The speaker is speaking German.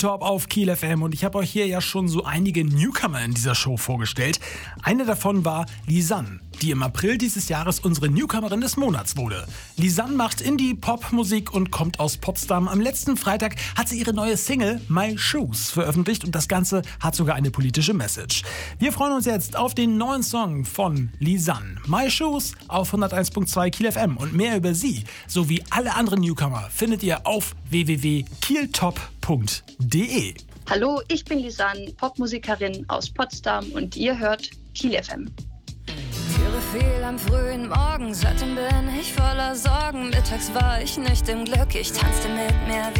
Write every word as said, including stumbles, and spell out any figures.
Top auf Kiel F M und ich habe euch hier ja schon so einige Newcomer in dieser Show vorgestellt. Eine davon war Lisanne, die im April dieses Jahres unsere Newcomerin des Monats wurde. Lisanne macht Indie-Pop-Musik und kommt aus Potsdam. Am letzten Freitag hat sie ihre neue Single My Shoes veröffentlicht und das Ganze hat sogar eine politische Message. Wir freuen uns jetzt auf den neuen Song von Lisanne. My Shoes auf hunderteins Komma zwei Kiel F M und mehr über sie sowie alle anderen Newcomer findet ihr auf w w w punkt kieltop punkt de. Hallo, ich bin Lisanne, Popmusikerin aus Potsdam und ihr hört Kiel F M. Höre viel am frühen Morgen, seitdem bin ich voller Sorgen. Mittags war ich nicht im Glück, ich tanzte mit mir wie